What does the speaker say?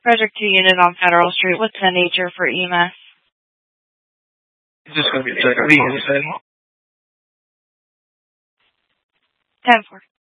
Project 2 unit on Federal Street. What's the nature for EMS? It's just going to be a check. What do you say? 10-4.